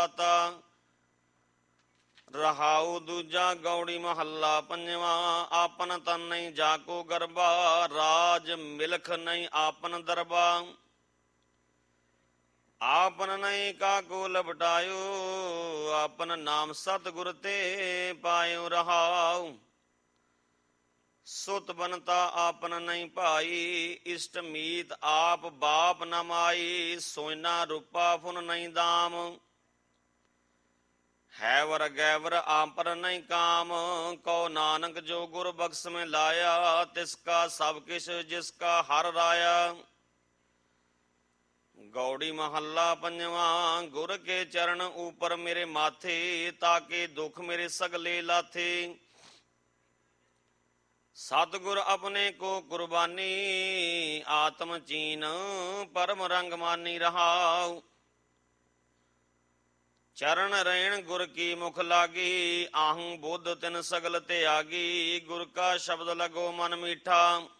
ਦਾਤਾ। ਰਹਾਉ ਦੂਜਾ ਗੌੜੀ ਮਹੱਲਾ ਪੰਜਵਾ। ਆਪਨ ਤਨ ਨਹੀਂ ਜਾਕੋ ਗਰਬਾ, ਰਾਜ ਮਿਲਖ ਨਹੀਂ ਆਪਨ ਦਰਬਾ। ਆਪਨ ਨਹੀਂ ਕਾਕੋ ਲਪਟਾਇਓ, ਆਪਨ ਨਾਮ ਸਤਿਗੁਰ ਤੇ ਪਾਇਓ। ਰਹਾਉ ਸੁਤ ਬਨਤਾ ਆਪਨ ਨਹੀਂ ਭਾਈ, ਇਸ਼ਟ ਮੀਤ ਆਪ ਬਾਪ ਨ ਮਾਈ। ਸੋਇਨਾ ਰੂਪਾ ਫੁਨ ਨਹੀਂ ਦਾਮ, ਹੈ ਵਰ ਗੈਵਰ ਆਪਰ ਨਹੀਂ ਕਾਮ। ਕਉ ਨਾਨਕ ਜੋ ਗੁਰ ਬਖਸ਼ ਮੈਂ ਲਾਇਆ, ਤਿਸ ਕਾ ਸਭ ਕਿਛ ਜਿਸ ਕਾ ਹਰ ਰਾਇਆ। ਗੌੜੀ ਮਹੱਲਾ ਪੰਜਵਾ। ਗੁਰ ਕੇ ਚਰਨ ਉਪਰ ਮੇਰੇ ਮਾਥੇ, ਤਾਕੇ ਦੁਖ ਮੇਰੇ ਸਗਲੇ ਲਾਥੇ। ਸਤਿਗੁਰ ਆਪਣੇ ਕੋ ਕੁਰਬਾਨੀ, ਆਤਮ ਚੀਨ ਪਰਮ ਰੰਗ ਮਾਨੀ। ਰਹਾਉ ਚਰਨ ਰੈਣ ਗੁਰ ਕੀ ਮੁਖ ਲਾਗੀ, ਆਹੂੰ ਬੁੱਧ ਤਿਨ ਸਗਲ ਤਿਆਗੀ। ਗੁਰ ਕਾ ਸ਼ਬਦ ਲਗੋ ਮਨ ਮੀਠਾ,